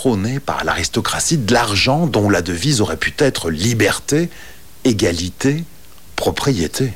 détrôné par l'aristocratie de l'argent dont la devise aurait pu être liberté, égalité, propriété.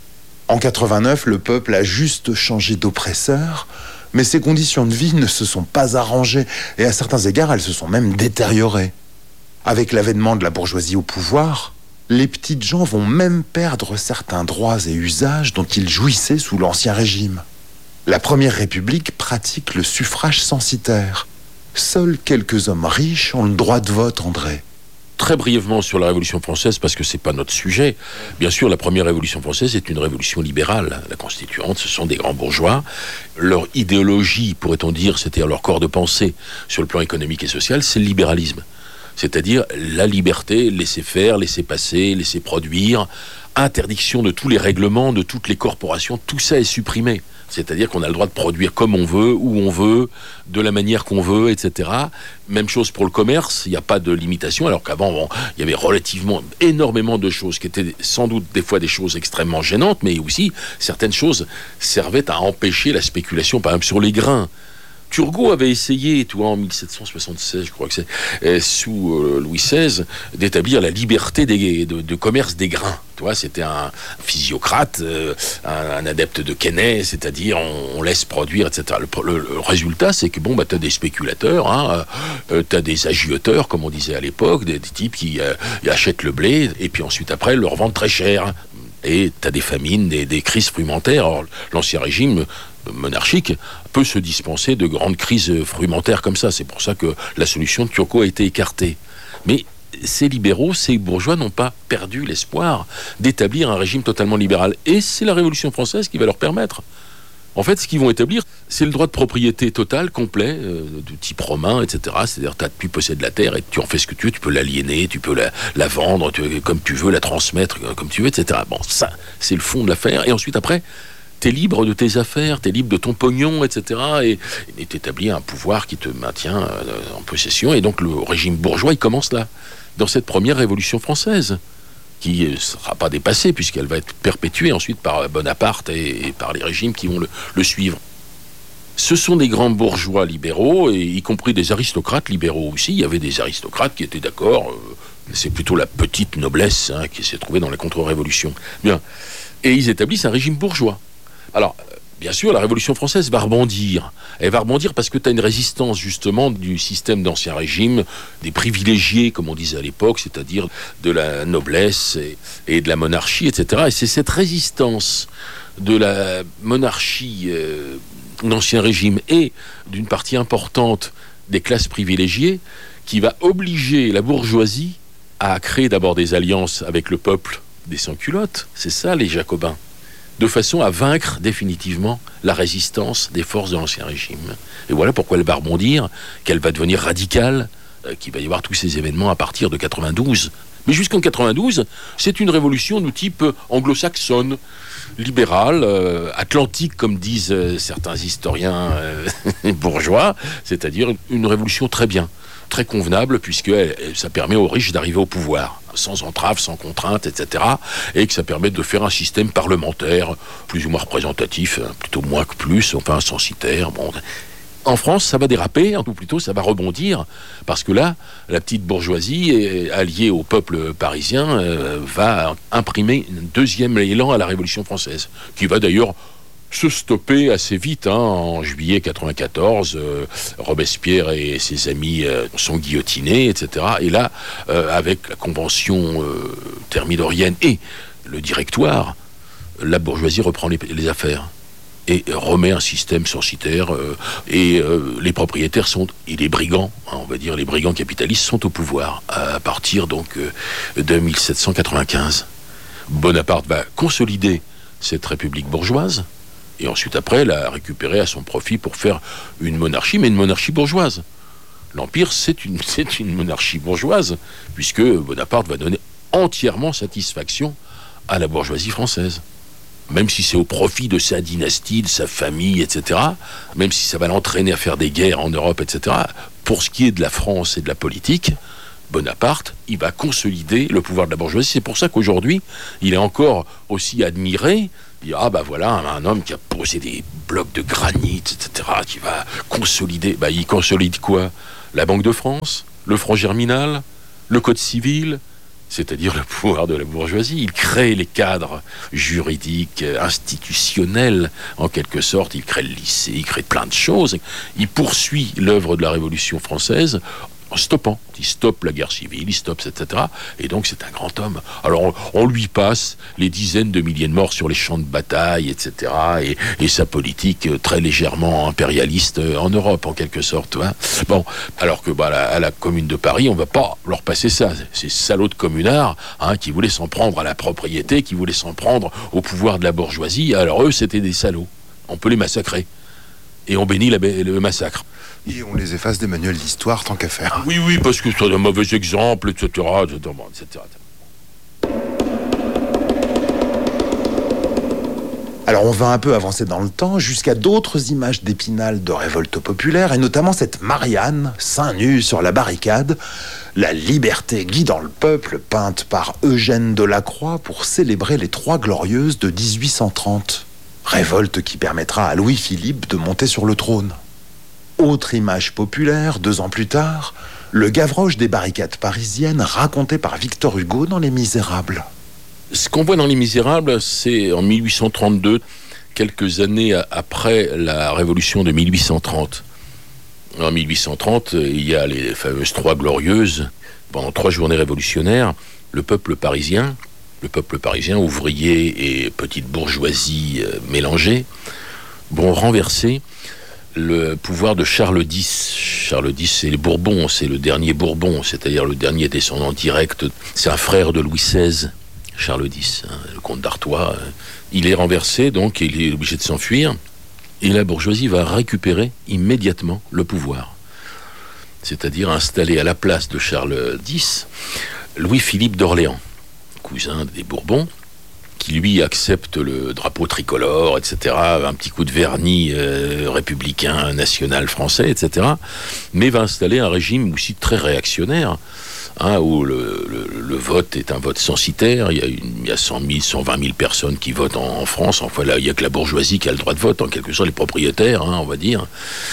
En 89, le peuple a juste changé d'oppresseur, mais ses conditions de vie ne se sont pas arrangées et à certains égards, elles se sont même détériorées. Avec l'avènement de la bourgeoisie au pouvoir, les petites gens vont même perdre certains droits et usages dont ils jouissaient sous l'Ancien Régime. La Première République pratique le suffrage censitaire. Seuls quelques hommes riches ont le droit de vote, André. Très brièvement sur la Révolution française, parce que c'est pas notre sujet. Bien sûr, la première Révolution française est une révolution libérale. La constituante, ce sont des grands bourgeois. Leur idéologie, pourrait-on dire, c'est-à-dire leur corps de pensée sur le plan économique et social, c'est le libéralisme. C'est-à-dire la liberté, laisser faire, laisser passer, laisser produire, interdiction de tous les règlements, de toutes les corporations, tout ça est supprimé. C'est-à-dire qu'on a le droit de produire comme on veut, où on veut, de la manière qu'on veut, etc. Même chose pour le commerce, il n'y a pas de limitation, alors qu'avant, il y avait relativement énormément de choses qui étaient sans doute des fois des choses extrêmement gênantes, mais aussi certaines choses servaient à empêcher la spéculation, par exemple sur les grains. Turgot avait essayé, en 1776, je crois que c'est, sous Louis XVI, d'établir la liberté de commerce des grains. C'était un physiocrate, un adepte de Quesnay, c'est-à-dire on laisse produire, etc. Le résultat, c'est que t'as des spéculateurs, t'as des agioteurs, comme on disait à l'époque, des types qui achètent le blé et puis ensuite après le revendent très cher. Et t'as des famines, des crises frumentaires. Or, l'Ancien Régime monarchique peut se dispenser de grandes crises frumentaires comme ça. C'est pour ça que la solution de Turgot a été écartée. Mais ces libéraux, ces bourgeois n'ont pas perdu l'espoir d'établir un régime totalement libéral. Et c'est la Révolution française qui va leur permettre. En fait, ce qu'ils vont établir, c'est le droit de propriété total, complet, de type romain, etc. C'est-à-dire, tu possèdes la terre et tu en fais ce que tu veux, tu peux l'aliéner, tu peux la vendre comme tu veux, la transmettre comme tu veux, etc. Bon, ça, c'est le fond de l'affaire. Et ensuite, après, t'es libre de tes affaires, t'es libre de ton pognon, etc. Et t'établis un pouvoir qui te maintient en possession. Et donc, le régime bourgeois, il commence là, dans cette première Révolution française, qui ne sera pas dépassée, puisqu'elle va être perpétuée ensuite par Bonaparte et par les régimes qui vont le suivre. Ce sont des grands bourgeois libéraux, et y compris des aristocrates libéraux aussi. Il y avait des aristocrates qui étaient d'accord, c'est plutôt la petite noblesse qui s'est trouvée dans la contre-révolution. Bien. Et ils établissent un régime bourgeois. Alors, bien sûr, la Révolution française va rebondir. Elle va rebondir parce que tu as une résistance, justement, du système d'Ancien Régime, des privilégiés, comme on disait à l'époque, c'est-à-dire de la noblesse et de la monarchie, etc. Et c'est cette résistance de la monarchie d'Ancien Régime et d'une partie importante des classes privilégiées qui va obliger la bourgeoisie à créer d'abord des alliances avec le peuple des sans-culottes. C'est ça, les Jacobins. De façon à vaincre définitivement la résistance des forces de l'Ancien Régime. Et voilà pourquoi elle va rebondir, qu'elle va devenir radicale, qu'il va y avoir tous ces événements à partir de 92. Mais jusqu'en 92, c'est une révolution de type anglo-saxonne, libérale, atlantique, comme disent certains historiens bourgeois, c'est-à-dire une révolution très bien, très convenable, puisque ça permet aux riches d'arriver au pouvoir, sans entrave, sans contrainte, etc. Et que ça permet de faire un système parlementaire plus ou moins représentatif, plutôt moins que plus, enfin censitaire. Bon. En France, ça va déraper, ou plutôt ça va rebondir, parce que là, la petite bourgeoisie, alliée au peuple parisien, va imprimer un deuxième élan à la Révolution française, qui va d'ailleurs se stopper assez vite, en juillet 94, Robespierre et ses amis sont guillotinés, etc. Et là, avec la convention thermidorienne et le directoire, la bourgeoisie reprend les affaires et remet un système censitaire, et les propriétaires et les brigands, on va dire les brigands capitalistes, sont au pouvoir à partir donc de 1795. Bonaparte va consolider cette république bourgeoise, et ensuite après la récupérer à son profit pour faire une monarchie, mais une monarchie bourgeoise. L'Empire, c'est une monarchie bourgeoise, puisque Bonaparte va donner entièrement satisfaction à la bourgeoisie française. Même si c'est au profit de sa dynastie, de sa famille, etc., même si ça va l'entraîner à faire des guerres en Europe, etc., pour ce qui est de la France et de la politique, Bonaparte, il va consolider le pouvoir de la bourgeoisie. C'est pour ça qu'aujourd'hui, il est encore aussi admiré. Il dit, voilà, un homme qui a posé des blocs de granit, etc., qui va consolider. Il consolide quoi ? la Banque de France, le franc germinal, le Code civil, c'est-à-dire le pouvoir de la bourgeoisie. Il crée les cadres juridiques, institutionnels, en quelque sorte. Il crée le lycée, il crée plein de choses. Il poursuit l'œuvre de la Révolution française en stoppant. Il stoppe la guerre civile, il stoppe, etc. Et donc c'est un grand homme. Alors on lui passe les dizaines de milliers de morts sur les champs de bataille, etc. Et sa politique très légèrement impérialiste en Europe, en quelque sorte. Hein. Bon, alors que à la Commune de Paris, on ne va pas leur passer ça. Ces salauds de communards qui voulaient s'en prendre à la propriété, qui voulaient s'en prendre au pouvoir de la bourgeoisie. Alors eux, c'était des salauds. On peut les massacrer. Et on bénit le massacre. Et on les efface des manuels d'histoire tant qu'à faire. Oui, parce que c'est un mauvais exemple, etc. Alors on va un peu avancer dans le temps jusqu'à d'autres images d'Épinal de révolte populaire, et notamment cette Marianne, seins nus sur la barricade, la liberté guidant le peuple, peinte par Eugène Delacroix pour célébrer les Trois Glorieuses de 1830. Révolte qui permettra à Louis-Philippe de monter sur le trône. Autre image populaire, 2 ans plus tard, le Gavroche des barricades parisiennes raconté par Victor Hugo dans Les Misérables. Ce qu'on voit dans Les Misérables, c'est en 1832, quelques années après la Révolution de 1830. En 1830, il y a les fameuses Trois Glorieuses. Pendant 3 journées révolutionnaires, le peuple parisien, ouvrier et petite bourgeoisie mélangée, vont renverser le pouvoir de Charles X. Charles X, c'est les Bourbons, c'est le dernier Bourbon, c'est-à-dire le dernier descendant direct. C'est un frère de Louis XVI, Charles X, le comte d'Artois. Il est renversé, donc il est obligé de s'enfuir. Et la bourgeoisie va récupérer immédiatement le pouvoir. C'est-à-dire installer à la place de Charles X, Louis-Philippe d'Orléans, cousin des Bourbons, qui lui accepte le drapeau tricolore, etc., un petit coup de vernis républicain, national français, etc., mais va installer un régime aussi très réactionnaire, où le vote est un vote censitaire. Il y a 100 000, 120 000 personnes qui votent en France. Enfin, là, il n'y a que la bourgeoisie qui a le droit de vote, en quelque sorte, les propriétaires, on va dire,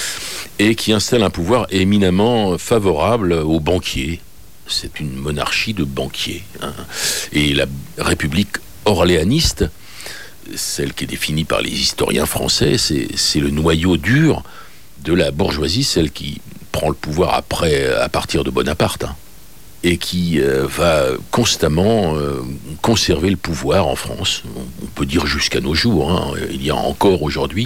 et qui installe un pouvoir éminemment favorable aux banquiers. C'est une monarchie de banquiers. Et la République orléaniste, celle qui est définie par les historiens français, c'est le noyau dur de la bourgeoisie, celle qui prend le pouvoir à partir de Bonaparte, et qui va constamment conserver le pouvoir en France. On peut dire jusqu'à nos jours. Il y a encore aujourd'hui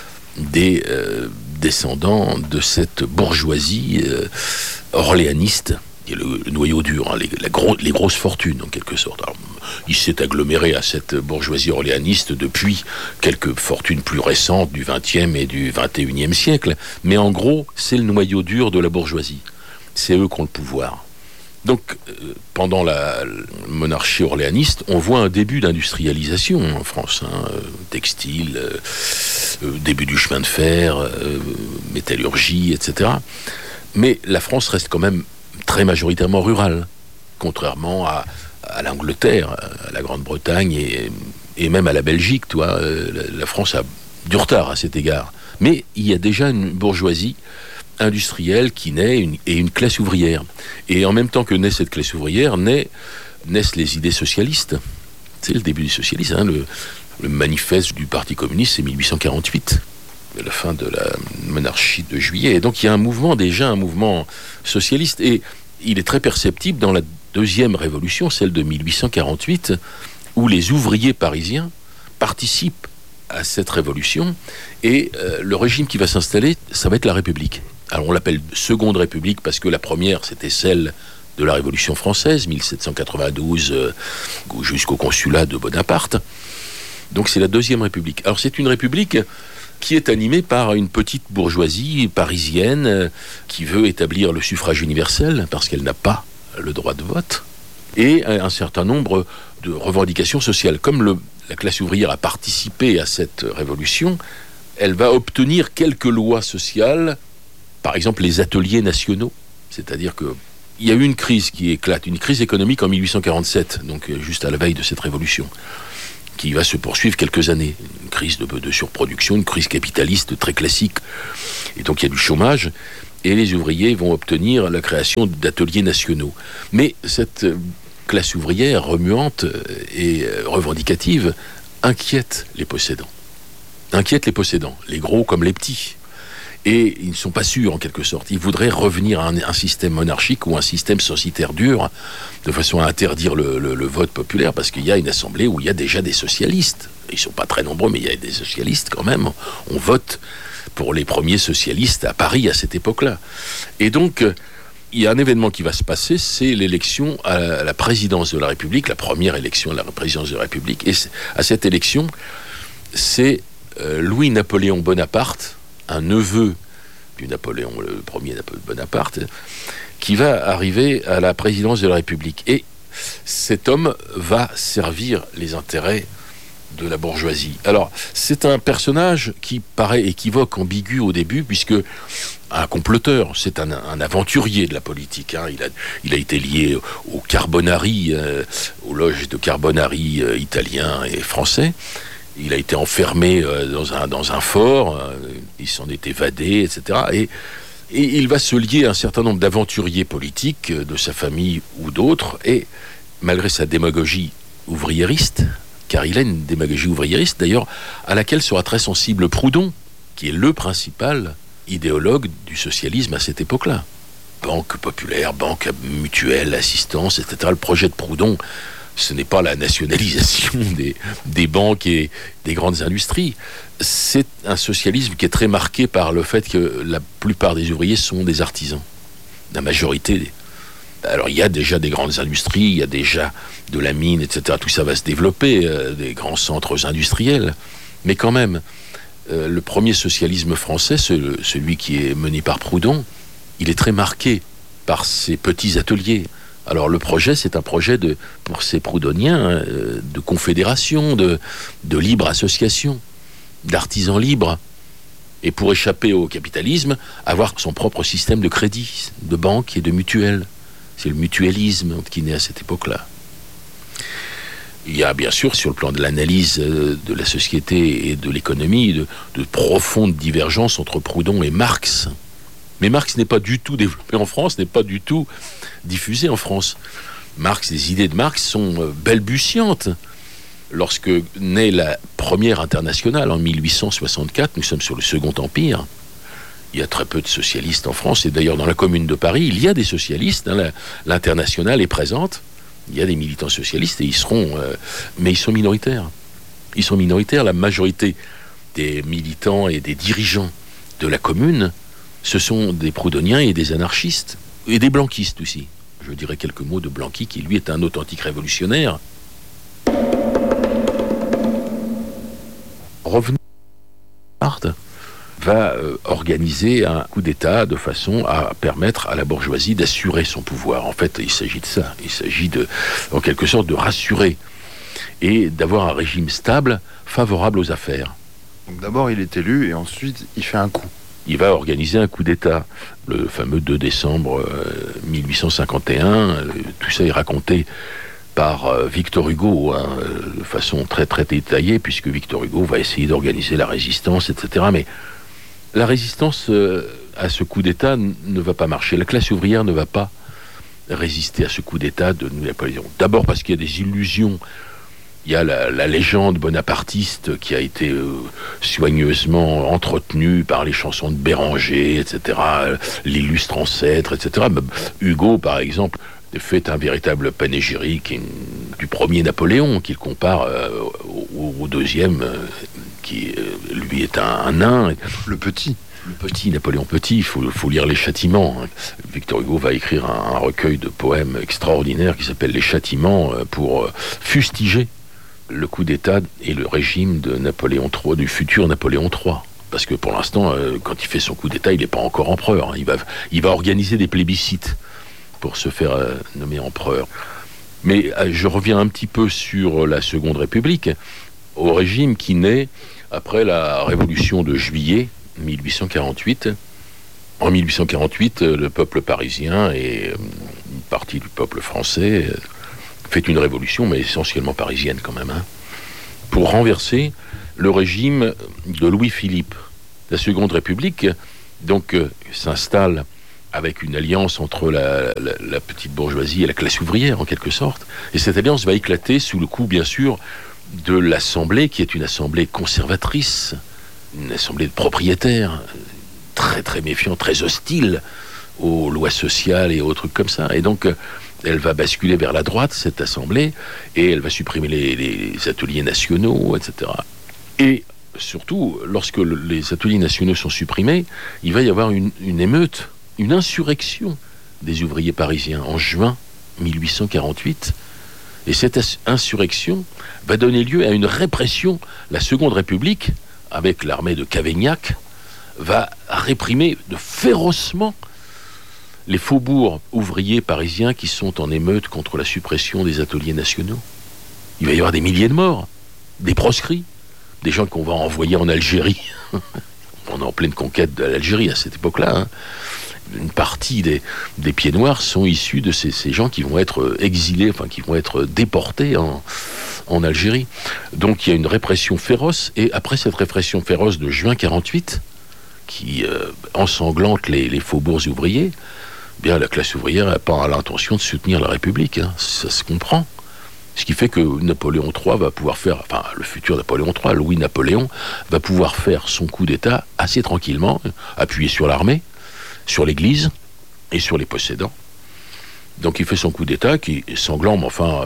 des descendants de cette bourgeoisie orléaniste, qui est le noyau dur, les grosses fortunes en quelque sorte. Alors, il s'est aggloméré à cette bourgeoisie orléaniste depuis quelques fortunes plus récentes du XXe et du XXIe siècle. Mais en gros, c'est le noyau dur de la bourgeoisie. C'est eux qui ont le pouvoir. Donc, pendant la monarchie orléaniste, on voit un début d'industrialisation en France. Textile, début du chemin de fer, métallurgie, etc. Mais la France reste quand même très majoritairement rurale, contrairement à l'Angleterre, à la Grande-Bretagne et même à la Belgique. La France a du retard à cet égard. Mais il y a déjà une bourgeoisie industrielle qui naît et une classe ouvrière. Et en même temps que naît cette classe ouvrière, naissent les idées socialistes. C'est le début du socialisme. Le manifeste du Parti communiste, c'est 1848, la fin de la monarchie de Juillet. Et donc il y a un mouvement socialiste. Et il est très perceptible dans la deuxième révolution, celle de 1848, où les ouvriers parisiens participent à cette révolution. Et le régime qui va s'installer, ça va être la République. Alors on l'appelle Seconde République parce que la première, c'était celle de la Révolution française, 1792 jusqu'au consulat de Bonaparte. Donc c'est la Deuxième République. Alors c'est une république qui est animée par une petite bourgeoisie parisienne qui veut établir le suffrage universel parce qu'elle n'a pas le droit de vote, et un certain nombre de revendications sociales. Comme la classe ouvrière a participé à cette révolution, elle va obtenir quelques lois sociales, par exemple les ateliers nationaux, c'est-à-dire que il y a eu une crise qui éclate, une crise économique en 1847, donc juste à la veille de cette révolution, qui va se poursuivre quelques années. Une crise de surproduction, une crise capitaliste très classique. Et donc il y a du chômage. et les ouvriers vont obtenir la création d'ateliers nationaux. Mais cette classe ouvrière remuante et revendicative inquiète les possédants. Les gros comme les petits. Et ils ne sont pas sûrs, en quelque sorte. Ils voudraient revenir à un système monarchique ou un système censitaire dur, de façon à interdire le vote populaire, parce qu'il y a une assemblée où il y a déjà des socialistes. Ils ne sont pas très nombreux, mais il y a des socialistes quand même. On vote pour les premiers socialistes à Paris à cette époque-là. Et donc, il y a un événement qui va se passer, c'est l'élection à la présidence de la République, la première élection à la présidence de la République. Et à cette élection, c'est Louis-Napoléon Bonaparte, un neveu du Napoléon, le premier Bonaparte, qui va arriver à la présidence de la République. Et cet homme va servir les intérêts de la bourgeoisie. Alors, c'est un personnage qui paraît équivoque, ambigu au début, puisque un comploteur, c'est un aventurier de la politique. Hein. Il a été lié aux Carbonari, aux loges de Carbonari italiens et français. Il a été enfermé dans un fort, il s'en est évadé, etc. Et il va se lier à un certain nombre d'aventuriers politiques, de sa famille ou d'autres, et malgré sa démagogie ouvriériste, car il a une démagogie ouvriériste d'ailleurs, à laquelle sera très sensible Proudhon, qui est le principal idéologue du socialisme à cette époque-là. Banque populaire, banque mutuelle, assistance, etc. Le projet de Proudhon, ce n'est pas la nationalisation des banques et des grandes industries. C'est un socialisme qui est très marqué par le fait que la plupart des ouvriers sont des artisans. La majorité. Alors il y a déjà des grandes industries, il y a déjà de la mine, etc. Tout ça va se développer, des grands centres industriels. Mais quand même, le premier socialisme français, celui qui est mené par Proudhon, il est très marqué par ces petits ateliers. Alors le projet, c'est un projet pour ces proudhoniens de confédération, de libre association, d'artisans libres. Et pour échapper au capitalisme, avoir son propre système de crédit, de banque et de mutuelle. C'est le mutualisme qui naît à cette époque-là. Il y a bien sûr, sur le plan de l'analyse de la société et de l'économie, de profondes divergences entre Proudhon et Marx. Mais Marx n'est pas du tout développé en France, n'est pas du tout diffusé en France. Les idées de Marx sont balbutiantes. Lorsque naît la première internationale en 1864, nous sommes sur le Second Empire, il y a très peu de socialistes en France, et d'ailleurs dans la Commune de Paris, il y a des socialistes, hein, l'internationale est présente, il y a des militants socialistes, et mais ils sont minoritaires. Ils sont minoritaires, la majorité des militants et des dirigeants de la Commune, ce sont des proudhoniens et des anarchistes, et des blanquistes aussi. Je dirais quelques mots de Blanqui, qui lui est un authentique révolutionnaire. Revenons va organiser un coup d'État de façon à permettre à la bourgeoisie d'assurer son pouvoir. En fait, il s'agit de ça. Il s'agit en quelque sorte, de rassurer et d'avoir un régime stable, favorable aux affaires. Donc d'abord, il est élu et ensuite, il fait un coup. Il va organiser un coup d'État, le fameux 2 décembre 1851. Tout ça est raconté par Victor Hugo, hein, de façon très très détaillée, puisque Victor Hugo va essayer d'organiser la résistance, etc. Mais la résistance à ce coup d'État ne va pas marcher. La classe ouvrière ne va pas résister à ce coup d'État de Napoléon. D'abord parce qu'il y a des illusions. Il y a la légende bonapartiste qui a été soigneusement entretenue par les chansons de Béranger, etc., l'illustre ancêtre, etc. Hugo, par exemple, fait un véritable panégyrique du premier Napoléon, qu'il compare au deuxième, qui lui est un nain. Le petit. Le petit, Napoléon Petit, il faut lire Les Châtiments. Victor Hugo va écrire un recueil de poèmes extraordinaires qui s'appelle Les Châtiments pour fustiger le coup d'État et le régime de Napoléon III, du futur Napoléon III. Parce que pour l'instant, quand il fait son coup d'État, il n'est pas encore empereur. Il va organiser des plébiscites pour se faire nommer empereur. Mais je reviens un petit peu sur la Seconde République, au régime qui naît après la Révolution de juillet 1848. En 1848, le peuple parisien et une partie du peuple français fait une révolution, mais essentiellement parisienne quand même, hein, pour renverser le régime de Louis-Philippe. La Seconde République Donc s'installe avec une alliance entre la petite bourgeoisie et la classe ouvrière, en quelque sorte. Et cette alliance va éclater sous le coup, bien sûr, de l'Assemblée, qui est une assemblée conservatrice, une assemblée de propriétaires, très très méfiante, très hostile aux lois sociales et aux trucs comme ça. Et donc, elle va basculer vers la droite, cette assemblée, et elle va supprimer les ateliers nationaux, etc. Et surtout, lorsque les ateliers nationaux sont supprimés, il va y avoir une émeute, une insurrection des ouvriers parisiens en juin 1848. Et cette insurrection va donner lieu à une répression. La Seconde République, avec l'armée de Cavaignac, va réprimer férocement les faubourgs ouvriers parisiens qui sont en émeute contre la suppression des ateliers nationaux. Il va y avoir des milliers de morts, des proscrits, des gens qu'on va envoyer en Algérie. On est en pleine conquête de l'Algérie à cette époque-là. Hein. Une partie des pieds noirs sont issus de ces gens qui vont être exilés, enfin qui vont être déportés en Algérie. Donc il y a une répression féroce, et après cette répression féroce de juin 48, qui ensanglante les faubourgs ouvriers, bien la classe ouvrière n'a pas l'intention de soutenir la République, hein. Ça se comprend. Ce qui fait que Napoléon III va pouvoir faire, enfin le futur Napoléon III, Louis-Napoléon, va pouvoir faire son coup d'État assez tranquillement, appuyé sur l'armée, sur l'Église et sur les possédants. Donc il fait son coup d'État qui est sanglant, mais enfin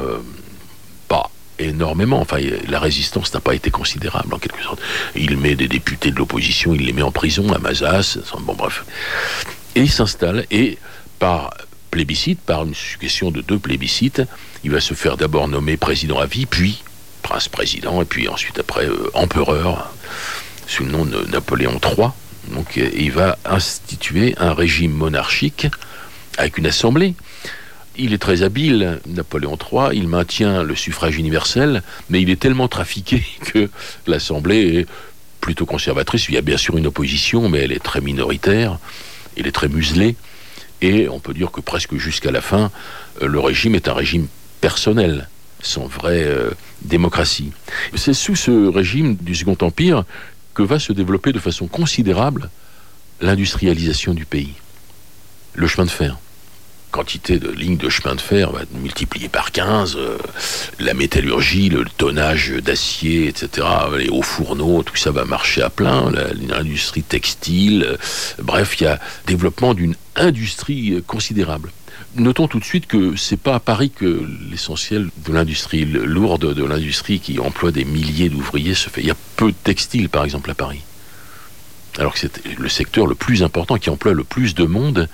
pas énormément. Enfin, la résistance n'a pas été considérable en quelque sorte. Il met des députés de l'opposition, il les met en prison à Mazas, bon bref. Et il s'installe, et par plébiscite, par une succession de 2 plébiscites, il va se faire d'abord nommer président à vie, puis prince-président, et puis ensuite après empereur, sous le nom de Napoléon III. Donc il va instituer un régime monarchique avec une assemblée. Il est très habile, Napoléon III, il maintient le suffrage universel, mais il est tellement trafiqué que l'assemblée est plutôt conservatrice. Il y a bien sûr une opposition, mais elle est très minoritaire, elle est très muselée, et on peut dire que presque jusqu'à la fin, le régime est un régime personnel, sans vraie démocratie. C'est sous ce régime du Second Empire que va se développer de façon considérable l'industrialisation du pays. Le chemin de fer. Quantité de lignes de chemin de fer va être multipliée par 15, la métallurgie, le tonnage d'acier, etc., les hauts fourneaux, tout ça va marcher à plein, l'industrie textile, bref, il y a développement d'une industrie considérable. Notons tout de suite que c'est pas à Paris que l'essentiel de l'industrie lourde, de l'industrie qui emploie des milliers d'ouvriers se fait. Il y a peu de textiles, par exemple, à Paris. Alors que c'est le secteur le plus important, qui emploie le plus de monde,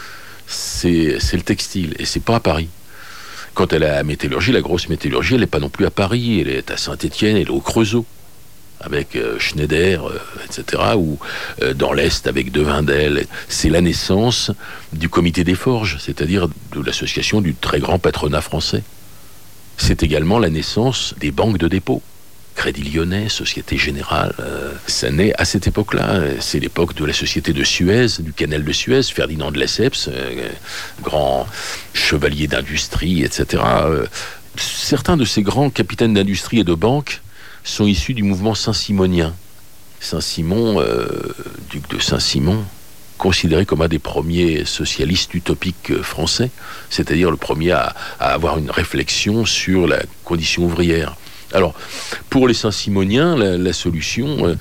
c'est le textile, et c'est pas à Paris. Quant à la métallurgie, la grosse métallurgie, elle n'est pas non plus à Paris, elle est à Saint-Étienne, elle est au Creusot, avec Schneider, etc., ou dans l'Est avec Devindel. C'est la naissance du comité des forges, c'est-à-dire de l'association du très grand patronat français. C'est également la naissance des banques de dépôt. Crédit Lyonnais, Société Générale, ça naît à cette époque-là. C'est l'époque de la Société de Suez, du canal de Suez, Ferdinand de Lesseps, grand chevalier d'industrie, etc. Certains de ces grands capitaines d'industrie et de banque sont issus du mouvement saint-simonien. Saint-Simon, duc de Saint-Simon, considéré comme un des premiers socialistes utopiques français, c'est-à-dire le premier à avoir une réflexion sur la condition ouvrière. Alors, pour les Saint-Simoniens, la solution,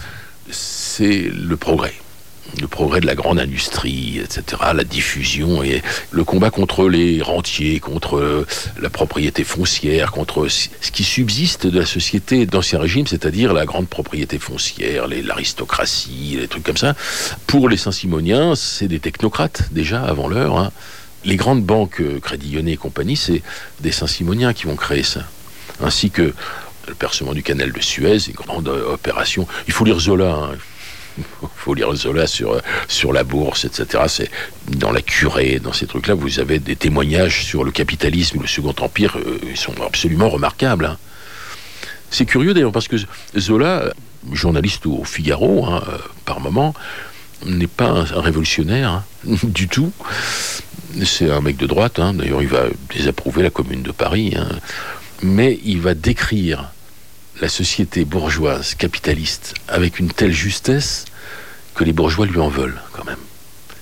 c'est le progrès de la grande industrie, etc., la diffusion et le combat contre les rentiers, contre la propriété foncière, contre ce qui subsiste de la société d'Ancien Régime, c'est-à-dire la grande propriété foncière, l'aristocratie, les trucs comme ça. Pour les Saint-Simoniens, c'est des technocrates, déjà, avant l'heure. Hein. Les grandes banques, Crédit Lyonnais et compagnie, c'est des Saint-Simoniens qui vont créer ça. Ainsi que le percement du canal de Suez, une grande opération. Il faut lire Zola, hein. Il faut lire Zola sur la bourse, etc. C'est dans la Curée, dans ces trucs-là, vous avez des témoignages sur le capitalisme et le Second Empire, ils sont absolument remarquables. Hein. C'est curieux d'ailleurs, parce que Zola, journaliste au Figaro, hein, par moment, n'est pas un révolutionnaire, hein, du tout. C'est un mec de droite, hein. D'ailleurs il va désapprouver la Commune de Paris, hein. Mais il va décrire la société bourgeoise capitaliste avec une telle justesse que les bourgeois lui en veulent quand même.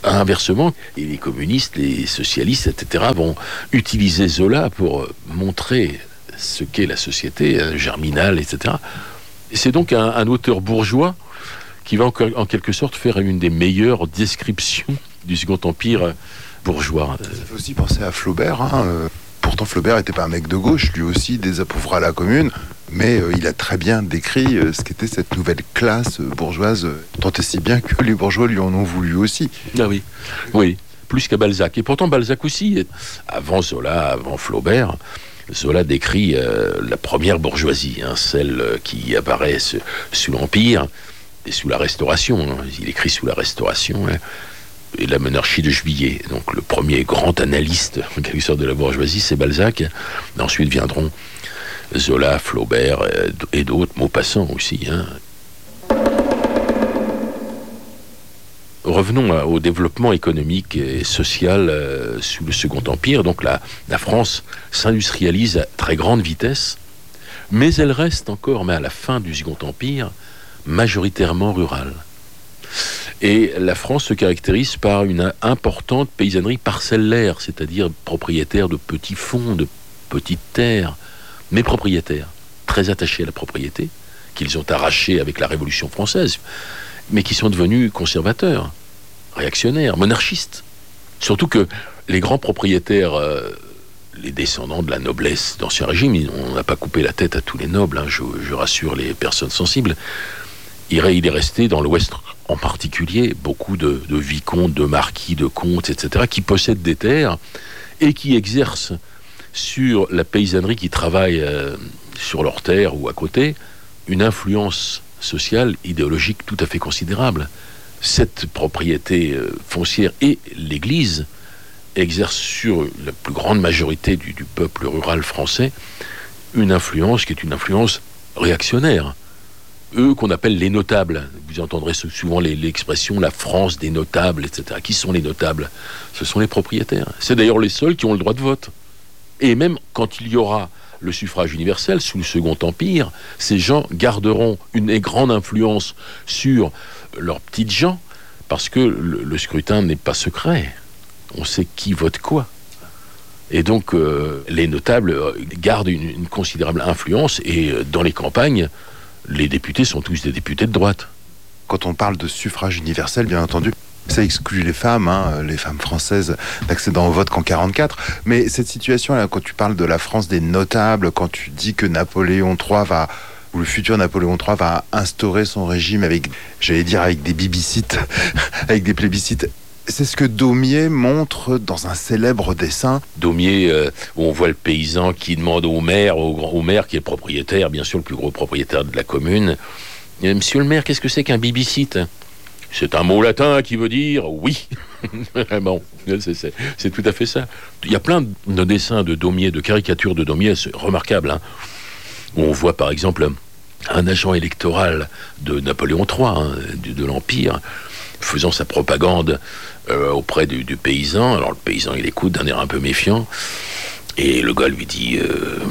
Inversement, et les communistes, les socialistes, etc., vont utiliser Zola pour montrer ce qu'est la société germinale, etc. Et c'est donc un auteur bourgeois qui va en quelque sorte faire une des meilleures descriptions du Second Empire bourgeois. Ça fait aussi penser à Flaubert. Pourtant, Flaubert n'était pas un mec de gauche, lui aussi désapprouvera la Commune, mais il a très bien décrit ce qu'était cette nouvelle classe bourgeoise, tant et si bien que les bourgeois lui en ont voulu aussi. Ah oui, oui, plus qu'à Balzac. Et pourtant, Balzac aussi, avant Zola, avant Flaubert, Zola décrit la première bourgeoisie, celle qui apparaît sous l'Empire et sous la Restauration. Il écrit sous la Restauration et la monarchie de Juillet. Donc le premier grand analyste, en quelque sorte, de la bourgeoisie, c'est Balzac. Et ensuite viendront Zola, Flaubert et d'autres, Maupassant aussi. Revenons au développement économique et social sous le Second Empire. Donc la France s'industrialise à très grande vitesse, mais elle reste encore, mais à la fin du Second Empire, majoritairement rurale. Et la France se caractérise par une importante paysannerie parcellaire, c'est-à-dire propriétaire de petits fonds, de petites terres, mais propriétaires, très attachés à la propriété, qu'ils ont arrachée avec la Révolution française, mais qui sont devenus conservateurs, réactionnaires, monarchistes. Surtout que les grands propriétaires, les descendants de la noblesse d'Ancien Régime, on n'a pas coupé la tête à tous les nobles, je rassure les personnes sensibles, il est resté dans l'Ouest en particulier beaucoup de vicomtes, de marquis, de comtes, etc., qui possèdent des terres et qui exercent sur la paysannerie qui travaille sur leurs terres ou à côté une influence sociale, idéologique tout à fait considérable. Cette propriété foncière et l'Église exercent sur la plus grande majorité du peuple rural français une influence qui est une influence réactionnaire. Eux qu'on appelle les notables. Vous entendrez souvent l'expression la France des notables, etc. Qui sont les notables? Ce sont les propriétaires. C'est d'ailleurs les seuls qui ont le droit de vote. Et même quand il y aura le suffrage universel sous le Second Empire, ces gens garderont une grande influence sur leurs petites gens, parce que le scrutin n'est pas secret. On sait qui vote quoi. Et donc, les notables gardent une considérable influence, et dans les campagnes, les députés sont tous des députés de droite. Quand on parle de suffrage universel, bien entendu, ça exclut les femmes françaises n'accédant au vote qu'en 1944. Mais cette situation-là, quand tu parles de la France des notables, quand tu dis que Napoléon III ou le futur Napoléon III va instaurer son régime avec des bibicites, avec des plébiscites, c'est ce que Daumier montre dans un célèbre dessin. Daumier, où on voit le paysan qui demande au maire qui est le propriétaire, bien sûr le plus gros propriétaire de la commune, Monsieur le maire, qu'est-ce que c'est qu'un bibicite? C'est un mot latin qui veut dire oui. Bon, c'est tout à fait ça. Il y a plein de dessins de Daumier, de caricatures de Daumier, c'est remarquable, où on voit par exemple un agent électoral de Napoléon III, de l'Empire, faisant sa propagande auprès du paysan. Alors le paysan, il écoute d'un air un peu méfiant, et le gars lui dit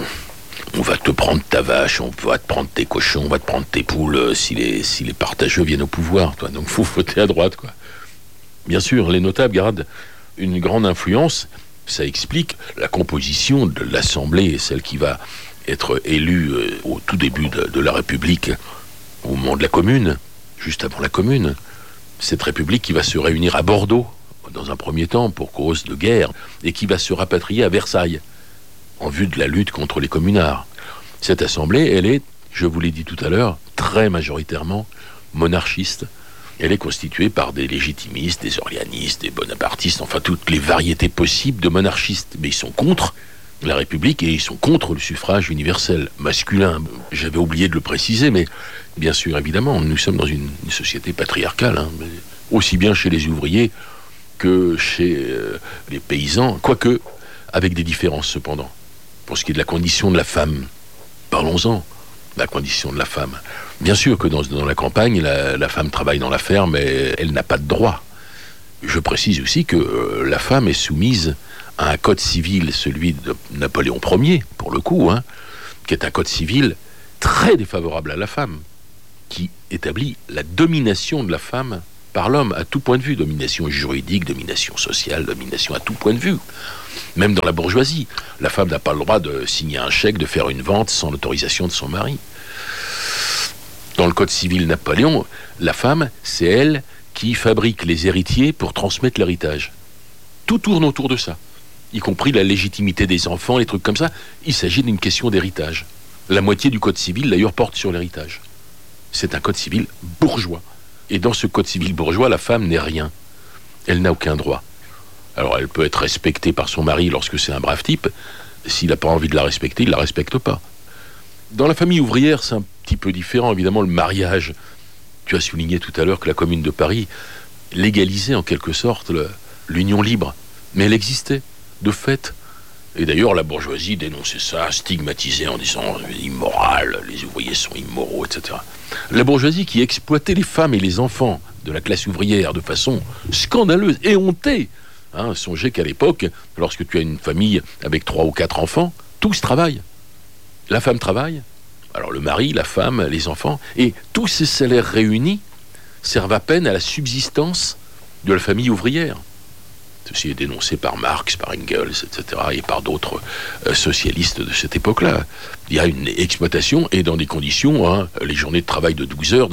on va te prendre ta vache, on va te prendre tes cochons, on va te prendre tes poules si les partageux viennent au pouvoir, toi. Donc faut voter à droite, quoi. Bien sûr, les notables gardent une grande influence. Ça explique la composition de l'Assemblée, celle qui va être élue au tout début de la République, au moment de la Commune, juste avant la Commune. Cette République qui va se réunir à Bordeaux, dans un premier temps, pour cause de guerre, et qui va se rapatrier à Versailles, en vue de la lutte contre les communards. Cette Assemblée, elle est, je vous l'ai dit tout à l'heure, très majoritairement monarchiste. Elle est constituée par des légitimistes, des orléanistes, des bonapartistes, enfin toutes les variétés possibles de monarchistes. Mais ils sont contre la République et ils sont contre le suffrage universel masculin. J'avais oublié de le préciser, mais bien sûr, évidemment, nous sommes dans une société patriarcale, aussi bien chez les ouvriers que chez les paysans, quoique avec des différences cependant. Pour ce qui est de la condition de la femme, parlons-en, la condition de la femme. Bien sûr que dans la campagne, la femme travaille dans la ferme, mais elle n'a pas de droit. Je précise aussi que la femme est soumise à un code civil, celui de Napoléon Ier, pour le coup, qui est un code civil très défavorable à la femme, qui établit la domination de la femme par l'homme à tout point de vue, domination juridique, domination sociale, domination à tout point de vue. Même dans la bourgeoisie, la femme n'a pas le droit de signer un chèque, de faire une vente sans l'autorisation de son mari. Dans le code civil Napoléon, la femme, c'est elle qui fabrique les héritiers pour transmettre l'héritage. Tout tourne autour de ça, y compris la légitimité des enfants, les trucs comme ça. Il s'agit d'une question d'héritage. La moitié du code civil, d'ailleurs, porte sur l'héritage. C'est un code civil bourgeois. Et dans ce code civil bourgeois, la femme n'est rien. Elle n'a aucun droit. Alors, elle peut être respectée par son mari lorsque c'est un brave type. S'il n'a pas envie de la respecter, il ne la respecte pas. Dans la famille ouvrière, c'est un petit peu différent. Évidemment, le mariage, tu as souligné tout à l'heure que la Commune de Paris légalisait en quelque sorte l'union libre. Mais elle existait, de fait. Et d'ailleurs, la bourgeoisie dénonçait ça, stigmatisait en disant « immoral, les ouvriers sont immoraux, etc. » La bourgeoisie qui exploitait les femmes et les enfants de la classe ouvrière de façon scandaleuse, éhontée. Songez qu'à l'époque, lorsque tu as une famille avec 3 ou 4 enfants, tous travaillent. La femme travaille, alors le mari, la femme, les enfants, et tous ces salaires réunis servent à peine à la subsistance de la famille ouvrière. Ceci est dénoncé par Marx, par Engels, etc., et par d'autres socialistes de cette époque-là. Il y a une exploitation, et dans des conditions, les journées de travail de 12 heures,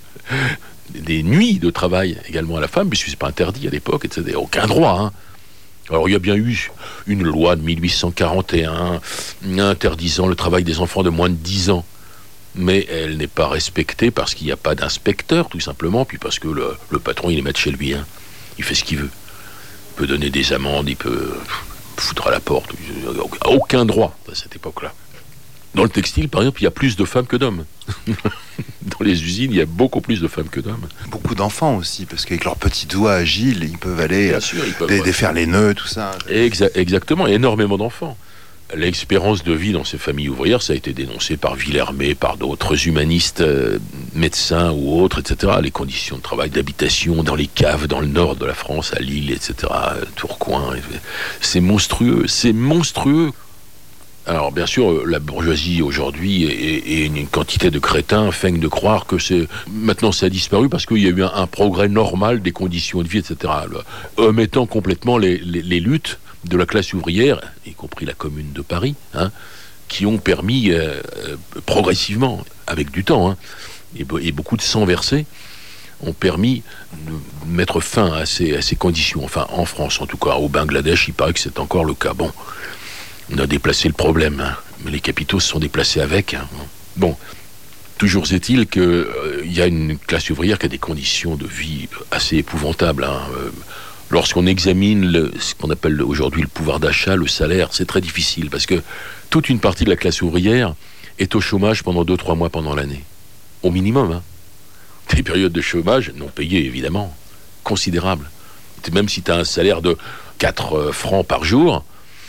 des nuits de travail également à la femme, puisque c'est pas interdit à l'époque, etc. Aucun droit. Alors il y a bien eu une loi de 1841 interdisant le travail des enfants de moins de 10 ans. Mais elle n'est pas respectée parce qu'il n'y a pas d'inspecteur, tout simplement, puis parce que le patron, il est maître chez lui. Il fait ce qu'il veut. Il peut donner des amendes, il peut foutre à la porte. Il n'a aucun droit à cette époque-là. Dans le textile, par exemple, il y a plus de femmes que d'hommes. Dans les usines, il y a beaucoup plus de femmes que d'hommes. Beaucoup d'enfants aussi, parce qu'avec leurs petits doigts agiles, ils peuvent aller défaire les nœuds, tout ça. Exactement, énormément d'enfants. L'espérance de vie dans ces familles ouvrières, ça a été dénoncé par Villermé, par d'autres humanistes, médecins ou autres, etc. Les conditions de travail, d'habitation dans les caves, dans le nord de la France, à Lille, etc., Tourcoing, c'est monstrueux, c'est monstrueux. Alors bien sûr, la bourgeoisie aujourd'hui et une quantité de crétins feignent de croire que maintenant ça a disparu parce qu'il y a eu un progrès normal des conditions de vie, etc. Omettant complètement les luttes de la classe ouvrière, y compris la Commune de Paris, qui ont permis progressivement, avec du temps, et beaucoup de sang versé, ont permis de mettre fin à ces conditions. Enfin, en France, en tout cas, au Bangladesh, il paraît que c'est encore le cas. Bon, on a déplacé le problème, mais les capitaux se sont déplacés avec. Bon, toujours est-il qu'il y a une classe ouvrière qui a des conditions de vie assez épouvantables. Lorsqu'on examine ce qu'on appelle aujourd'hui le pouvoir d'achat, le salaire, c'est très difficile parce que toute une partie de la classe ouvrière est au chômage pendant 2-3 mois pendant l'année. Au minimum. Des périodes de chômage, non payées évidemment, considérables. Même si tu as un salaire de 4 francs par jour,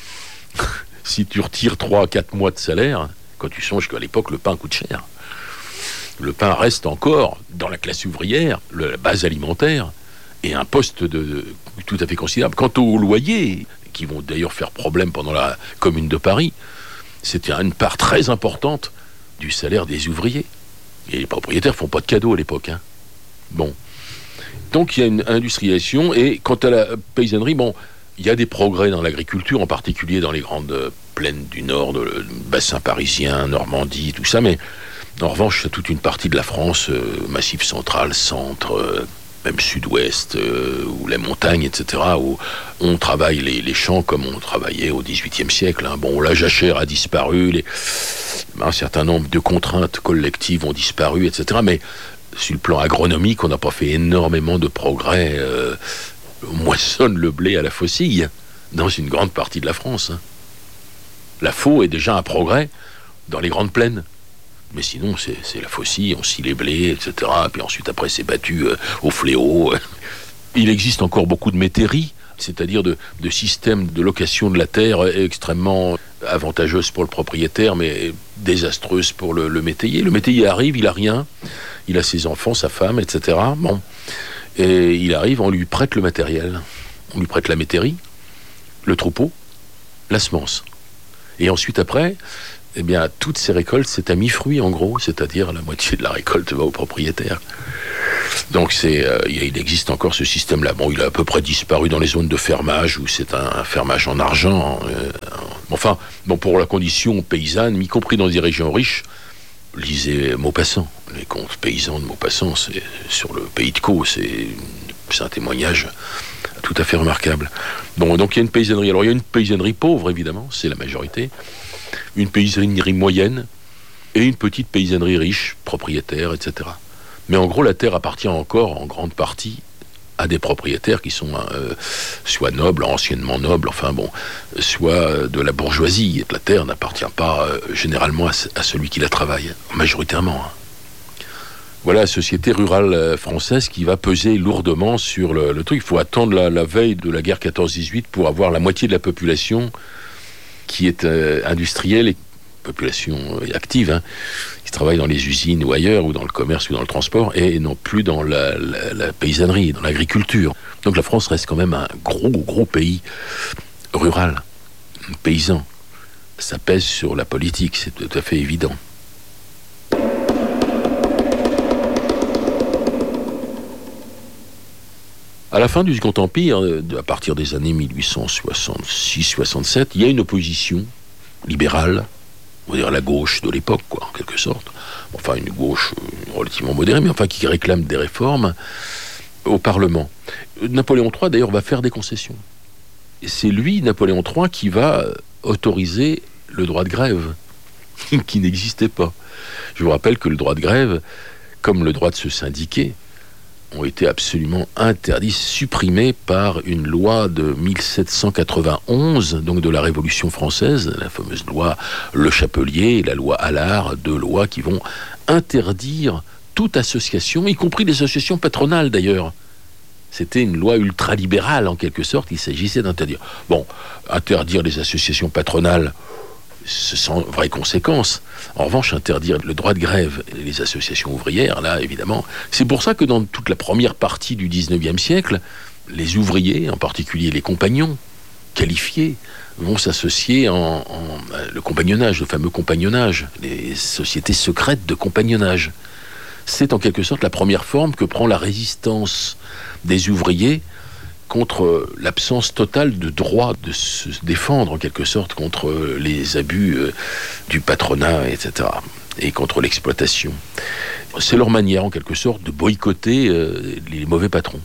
si tu retires 3-4 mois de salaire, quand tu songes qu'à l'époque le pain coûte cher, le pain reste encore dans la classe ouvrière, la base alimentaire, et un poste tout à fait considérable. Quant aux loyers, qui vont d'ailleurs faire problème pendant la Commune de Paris, c'était une part très importante du salaire des ouvriers. Et les propriétaires font pas de cadeaux à l'époque. Bon. Donc il y a une industrialisation, et quant à la paysannerie, il y a des progrès dans l'agriculture, en particulier dans les grandes plaines du Nord, le bassin parisien, Normandie, tout ça, mais en revanche, c'est toute une partie de la France, Massif central, centre, même sud-ouest, ou les montagnes, etc., où on travaille les champs comme on travaillait au XVIIIe siècle. Bon, la jachère a disparu, un certain nombre de contraintes collectives ont disparu, etc., mais sur le plan agronomique, on n'a pas fait énormément de progrès. On moissonne le blé à la faucille dans une grande partie de la France. La faux est déjà un progrès dans les grandes plaines. Mais sinon, c'est la faucille, on scie les blés, etc. Puis ensuite, après, c'est battu au fléau. Il existe encore beaucoup de métairies, c'est-à-dire de systèmes de location de la terre extrêmement avantageuses pour le propriétaire, mais désastreuses pour le métayer. Le métayer arrive, il a rien, il a ses enfants, sa femme, etc. Bon. Et il arrive, on lui prête le matériel. On lui prête la métairie, le troupeau, la semence. Et ensuite, après, toutes ces récoltes, c'est à mi-fruit, en gros, c'est-à-dire la moitié de la récolte va au propriétaire. Donc il existe encore ce système-là. Bon, il a à peu près disparu dans les zones de fermage, où c'est un fermage en argent. Enfin, bon, pour la condition paysanne, y compris dans des régions riches, lisez Maupassant. Les contes paysans de Maupassant, c'est sur le pays de Caux, c'est un témoignage tout à fait remarquable. Bon, donc il y a une paysannerie. Alors il y a une paysannerie pauvre, évidemment, c'est la majorité. Une paysannerie moyenne et une petite paysannerie riche, propriétaire, etc. Mais en gros, la terre appartient encore en grande partie à des propriétaires qui sont soit nobles, anciennement nobles, enfin bon, soit de la bourgeoisie. La terre n'appartient pas généralement à celui qui la travaille, majoritairement. Voilà la société rurale française qui va peser lourdement sur le truc. Il faut attendre la veille de la guerre 14-18 pour avoir la moitié de la population qui est industrielle et population active, qui travaille dans les usines ou ailleurs, ou dans le commerce ou dans le transport, et non plus dans la paysannerie, dans l'agriculture. Donc la France reste quand même un gros pays rural, paysan. Ça pèse sur la politique, c'est tout à fait évident. À la fin du Second Empire, à partir des années 1866-67, il y a une opposition libérale, on va dire la gauche de l'époque, quoi, en quelque sorte. Enfin, une gauche relativement modérée, mais enfin qui réclame des réformes au Parlement. Napoléon III, d'ailleurs, va faire des concessions. Et c'est lui, Napoléon III, qui va autoriser le droit de grève, qui n'existait pas. Je vous rappelle que le droit de grève, comme le droit de se syndiquer, ont été absolument interdits, supprimés par une loi de 1791, donc de la Révolution française, la fameuse loi Le Chapelier et la loi Allard, deux lois qui vont interdire toute association, y compris les associations patronales d'ailleurs. C'était une loi ultralibérale en quelque sorte, il s'agissait d'interdire. Bon, interdire les associations patronales, sans vraie conséquence. En revanche, interdire le droit de grève et les associations ouvrières, là, évidemment. C'est pour ça que dans toute la première partie du 19e siècle, les ouvriers, en particulier les compagnons, qualifiés, vont s'associer le compagnonnage, le fameux compagnonnage, les sociétés secrètes de compagnonnage. C'est en quelque sorte la première forme que prend la résistance des ouvriers contre l'absence totale de droit de se défendre, en quelque sorte, contre les abus du patronat, etc., et contre l'exploitation. C'est leur manière, en quelque sorte, de boycotter les mauvais patrons.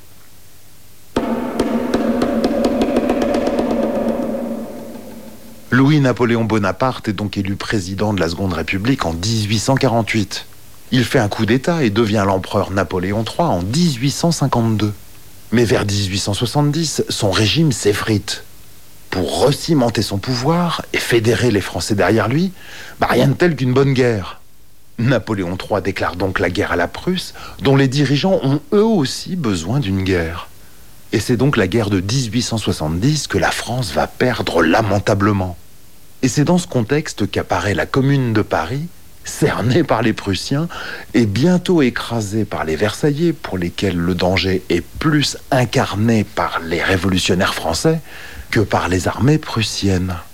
Louis-Napoléon Bonaparte est donc élu président de la Seconde République en 1848. Il fait un coup d'État et devient l'empereur Napoléon III en 1852. Mais vers 1870, son régime s'effrite. Pour recimenter son pouvoir et fédérer les Français derrière lui, rien de tel qu'une bonne guerre. Napoléon III déclare donc la guerre à la Prusse, dont les dirigeants ont eux aussi besoin d'une guerre. Et c'est donc la guerre de 1870 que la France va perdre lamentablement. Et c'est dans ce contexte qu'apparaît la Commune de Paris, cernée par les Prussiens et bientôt écrasée par les Versaillais, pour lesquels le danger est plus incarné par les révolutionnaires français que par les armées prussiennes.